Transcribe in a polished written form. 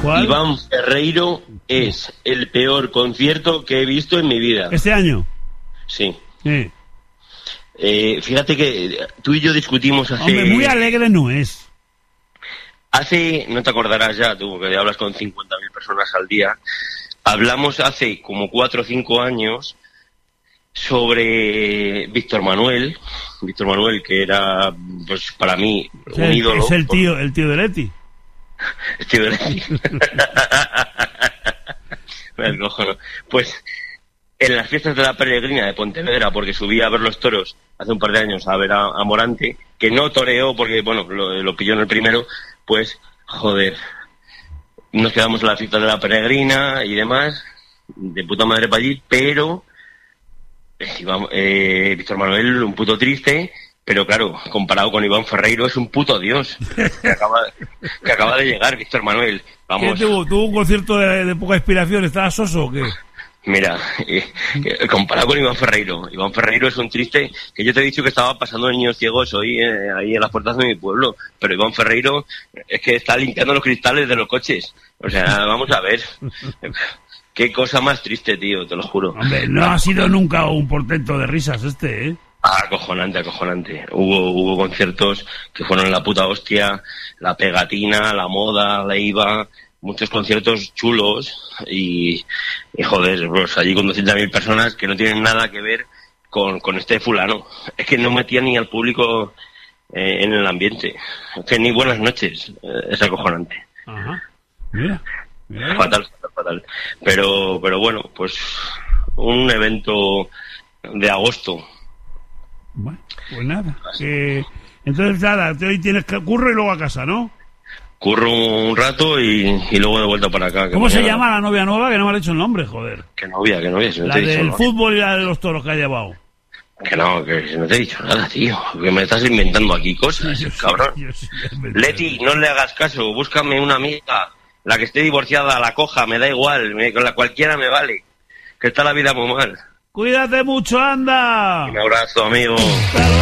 ¿Cuál? Iván Ferreiro es el peor concierto que he visto en mi vida. ¿Este año? Sí. Sí. Fíjate que tú y yo discutimos hace... Hombre, muy alegre no es. No te acordarás ya, tú, que hablas con 50.000 personas al día. Hablamos hace como 4 o 5 años sobre Víctor Manuel, que era, pues, para mí, un ídolo. Es el tío de Leti. El tío de Leti. Me cojono. Pues, en las fiestas de la Peregrina de Pontevedra, porque subí a ver los toros hace un par de años a ver a Morante, que no toreó porque, bueno, lo pilló en el primero, pues, joder, nos quedamos en la fiesta de la Peregrina y demás, de puta madre para allí, pero Víctor Manuel, un puto triste, pero claro, comparado con Iván Ferreiro, es un puto dios que acaba de llegar Víctor Manuel. Vamos. ¿Qué tuvo un concierto de poca inspiración? ¿Estaba soso o qué? Mira, comparado con Iván Ferreiro es un triste, que yo te he dicho que estaba pasando niños ciegos hoy ahí en las puertas de mi pueblo, pero Iván Ferreiro es que está limpiando los cristales de los coches. O sea, vamos a ver. Qué cosa más triste, tío, te lo juro. Hombre, no ha sido nunca un portento de risas ¿eh? Acojonante. Hubo conciertos que fueron la puta hostia, la Pegatina, la Moda, la IVA, muchos conciertos chulos y joder, pues allí con 200.000 personas que no tienen nada que ver con este fulano. Es que no metía ni al público en el ambiente. Es que ni buenas noches. Es acojonante. Ajá. Mira. Fatal. Pero bueno, pues un evento de agosto. Bueno, pues nada. Entonces nada, hoy tienes que curro y luego a casa, ¿no? Curro un rato y luego de vuelta para acá. ¿Cómo se llama la novia nueva? Que no me ha dicho el nombre, joder. ¿Qué novia? Si no la te he dicho del nada. fútbol y la de los toros que ha llevado. Que no te he dicho nada, tío. Que me estás inventando aquí cosas, Sí, cabrón. sí, Leti, no le hagas caso. Búscame una amiga. La que esté divorciada, la coja, me da igual. Con la cualquiera me vale. Que está la vida muy mal. Cuídate mucho, anda. Un abrazo, amigo. Hasta luego.